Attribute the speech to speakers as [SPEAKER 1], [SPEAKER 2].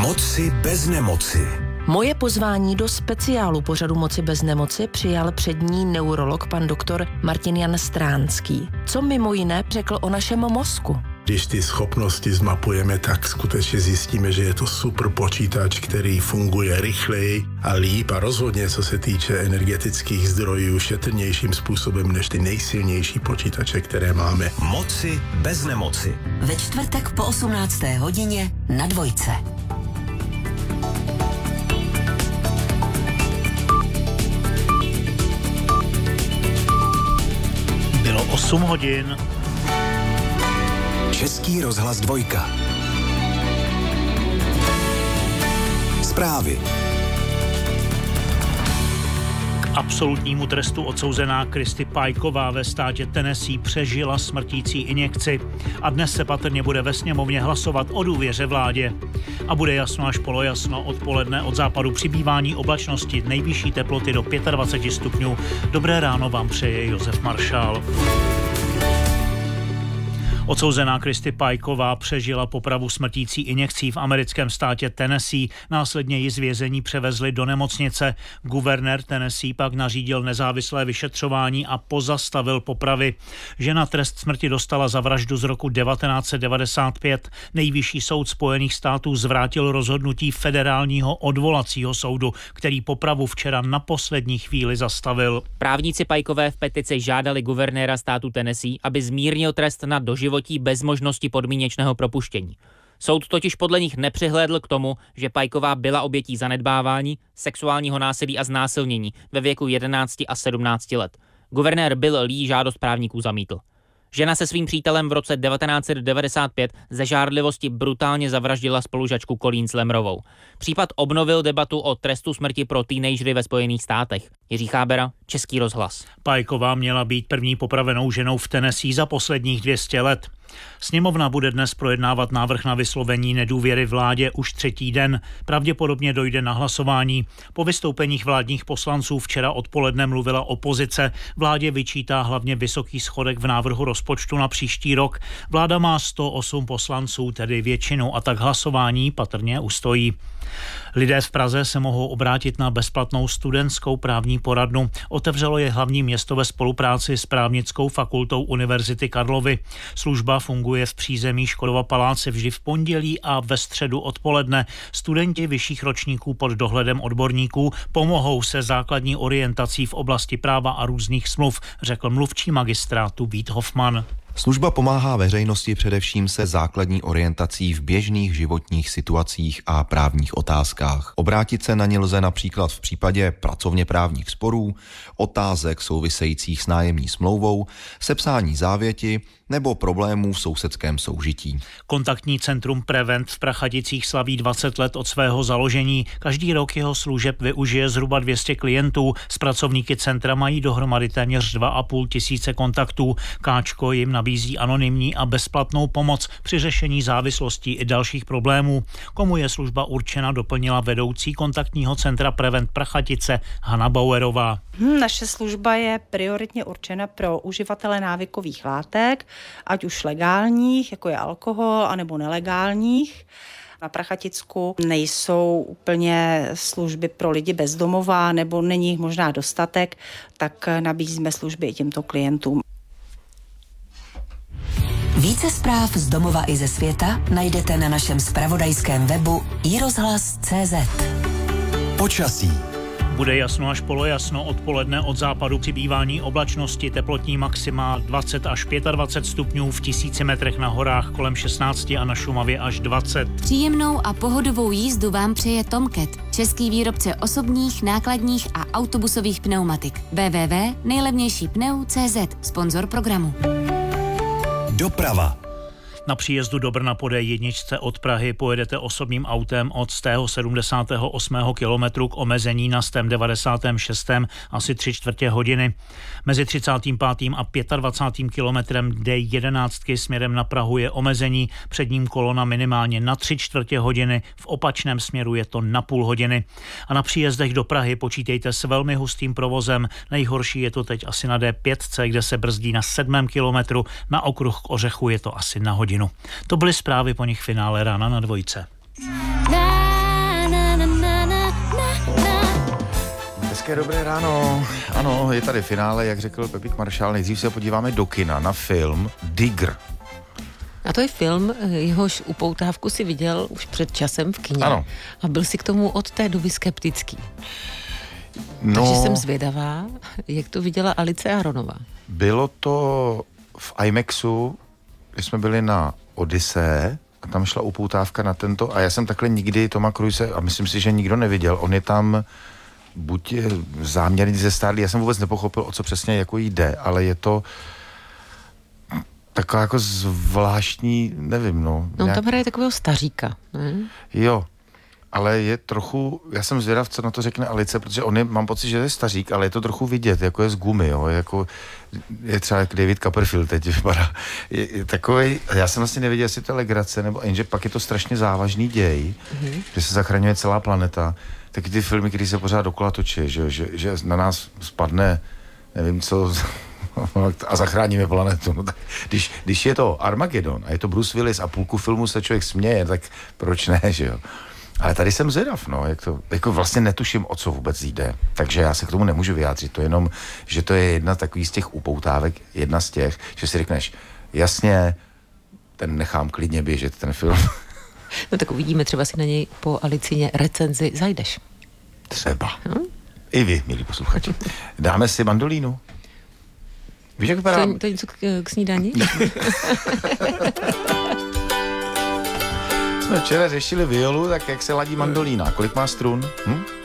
[SPEAKER 1] Moci bez nemoci.
[SPEAKER 2] Moje pozvání do speciálu pořadu Moci bez nemoci přijal přední neurolog pan doktor Martin Jan Stránský. Co mimo jiné řekl o našem mozku?
[SPEAKER 3] Když ty schopnosti zmapujeme, tak skutečně zjistíme, že je to super počítač, který funguje rychleji a líp a rozhodně, co se týče energetických zdrojů, šetrnějším způsobem než ty nejsilnější počítače, které máme.
[SPEAKER 1] Moci bez nemoci.
[SPEAKER 4] Ve čtvrtek po 18. hodině na Dvojce.
[SPEAKER 5] Bylo 8 hodin.
[SPEAKER 1] Český rozhlas 2. Zprávy.
[SPEAKER 5] K absolutnímu trestu odsouzená Christy Pikeová ve státě Tennessee přežila smrtící injekci a dnes se patrně bude ve sněmovně hlasovat o důvěře vládě. A bude jasno až polojasno odpoledne, od západu přibývání oblačnosti, nejvyšší teploty do 25 stupňů. Dobré ráno vám přeje Josef Maršál. Odsouzená Christy Pikeová přežila popravu smrtící injekcí v americkém státě Tennessee. Následně ji z vězení převezli do nemocnice. Guvernér Tennessee pak nařídil nezávislé vyšetřování a pozastavil popravy. Žena trest smrti dostala za vraždu z roku 1995. Nejvyšší soud Spojených států zvrátil rozhodnutí federálního odvolacího soudu, který popravu včera na poslední chvíli zastavil.
[SPEAKER 6] Právníci Pikeové v petici žádali guvernéra státu Tennessee, aby zmírnil trest na doživotí bez možnosti podmínečného propuštění. Soud totiž podle nich nepřihlédl k tomu, že Pikeová byla obětí zanedbávání, sexuálního násilí a znásilnění ve věku 11 a 17 let. Guvernér Bill Lee žádost právníků zamítl. Žena se svým přítelem v roce 1995 ze žárlivosti brutálně zavraždila spolužačku Colleen Slamrovou. Případ obnovil debatu o trestu smrti pro teenagery ve Spojených státech. Jiří Chábera, Český rozhlas.
[SPEAKER 5] Pikeová měla být první popravenou ženou v Tennessee za posledních 200 let. Sněmovna bude dnes projednávat návrh na vyslovení nedůvěry vládě už třetí den. Pravděpodobně dojde na hlasování. Po vystoupeních vládních poslanců včera odpoledne mluvila opozice. Vládě vyčítá hlavně vysoký schodek v návrhu rozpočtu na příští rok. Vláda má 108 poslanců, tedy většinu, a tak hlasování patrně ustojí. Lidé v Praze se mohou obrátit na bezplatnou studentskou právní poradnu. Otevřelo je hlavní město ve spolupráci s právnickou fakultou Univerzity Karlovy. Služba funguje v přízemí Škodova paláce vždy v pondělí a ve středu odpoledne. Studenti vyšších ročníků pod dohledem odborníků pomohou se základní orientací v oblasti práva a různých smluv, řekl mluvčí magistrátu Vít Hofman.
[SPEAKER 7] Služba pomáhá veřejnosti především se základní orientací v běžných životních situacích a právních otázkách. Obrátit se na ně lze například v případě pracovně právních sporů, otázek souvisejících s nájemní smlouvou, sepsání závěti nebo problémů v sousedském soužití.
[SPEAKER 5] Kontaktní centrum Prevent v Prachaticích slaví 20 let od svého založení. Každý rok jeho služeb využije zhruba 200 klientů. S pracovníky centra mají dohromady téměř 2,5 tisíce kontaktů. Káčko jim nabízí anonymní a bezplatnou pomoc při řešení závislostí i dalších problémů. Komu je služba určena, doplnila vedoucí kontaktního centra Prevent Prachatice Hana Bauerová.
[SPEAKER 8] Naše služba je prioritně určena pro uživatele návykových látek, ať už legálních, jako je alkohol, anebo nelegálních. Na Prachaticku nejsou úplně služby pro lidi bezdomová, nebo není jich možná dostatek, tak nabízíme služby i těmto klientům.
[SPEAKER 4] Více zpráv z domova i ze světa najdete na našem zpravodajském webu iRozhlas.cz.
[SPEAKER 1] Počasí.
[SPEAKER 5] Bude jasno až polojasno, odpoledne od západu přibývání oblačnosti, teplotní maxima 20 až 25 stupňů, v 1000 metrech na horách kolem 16 a na Šumavě až 20.
[SPEAKER 9] Příjemnou a pohodovou jízdu vám přeje Tomcat, český výrobce osobních, nákladních a autobusových pneumatik. www.nejlevnějšípneu.cz, sponzor programu.
[SPEAKER 1] Doprava.
[SPEAKER 5] Na příjezdu do Brna po D1 od Prahy pojedete osobním autem od 78. kilometru k omezení na 96. asi 3/4 hodiny. Mezi 35. a 25. kilometrem D11 směrem na Prahu je omezení, před ním kolona minimálně na 3/4 hodiny, v opačném směru je to na půl hodiny. A na příjezdech do Prahy počítejte s velmi hustým provozem. Nejhorší je to teď asi na D5, kde se brzdí na 7. kilometru, na okruh k Ořechu je to asi na hodinu. To byly zprávy, po nich finále rána na Dvojce.
[SPEAKER 10] Hezké dobré ráno. Ano, je tady finále, jak řekl Pepík Maršál. Nejdřív se podíváme do kina na film Digr.
[SPEAKER 11] A to je film, jehož upoutávku si viděl už před časem v kině.
[SPEAKER 10] Ano.
[SPEAKER 11] A byl si k tomu od té doby skeptický.
[SPEAKER 10] No,
[SPEAKER 11] Takže jsem zvědavá, jak to viděla Alice Aronová.
[SPEAKER 10] bylo to v IMAXu, když jsme byli na Odyssee, a tam šla upoutávka na tento, a já jsem takhle nikdy Toma Cruise, a myslím si, že nikdo neviděl, on je tam buď záměrně zestárlý, já jsem vůbec nepochopil, o co přesně jako jde, ale je to taková jako zvláštní, nevím, no.
[SPEAKER 11] No, tam hraje takového staříka, ne?
[SPEAKER 10] Jo, ale je trochu, já jsem zvědav, co na to řekne Alice, protože on je, mám pocit, že je stařík, ale je to trochu vidět, jako je z gumy, jo, je třeba jak David Copperfield teď vypadá. Je takovej, já jsem vlastně nevěděl, jestli to je legrace, nebo jenže pak je to strašně závažný děj, že se zachraňuje celá planeta, taky ty filmy, které se pořád dokola točí, že na nás spadne, nevím co, a zachráníme planetu. No, tak, když je to Armageddon a je to Bruce Willis a půlku filmu se člověk směje, tak proč ne, že jo? Ale tady jsem zvědav, no, jako vlastně netuším, o co vůbec jde, takže já se k tomu nemůžu vyjádřit, to jenom, že to je jedna takový z těch upoutávek, jedna z těch, že si řekneš, jasně, ten nechám klidně běžet, ten film.
[SPEAKER 11] No tak uvidíme, třeba si na něj po Alicině recenzi zajdeš.
[SPEAKER 10] Třeba. I vy, milí posluchači. Dáme si mandolínu. Víš, jak vypadá?
[SPEAKER 11] To je něco k snídani?
[SPEAKER 10] Jsme včera řešili violu, tak jak se ladí mandolína. Kolik má strun?